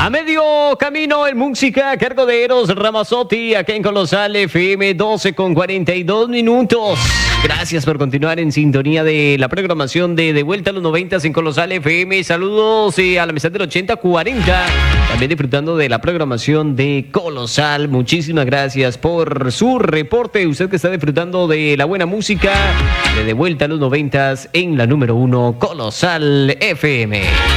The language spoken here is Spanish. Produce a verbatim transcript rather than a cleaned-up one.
A medio camino en música a cargo de Eros Ramazzotti, acá en Colosal F M, doce con cuarenta y dos minutos. Gracias por continuar en sintonía de la programación de De Vuelta a los noventas en Colosal F M. Saludos eh, a la mesa del ochenta cuarenta. También disfrutando de la programación de Colosal. Muchísimas gracias por su reporte. Usted que está disfrutando de la buena música de De Vuelta a los noventas en la número uno, Colosal F M.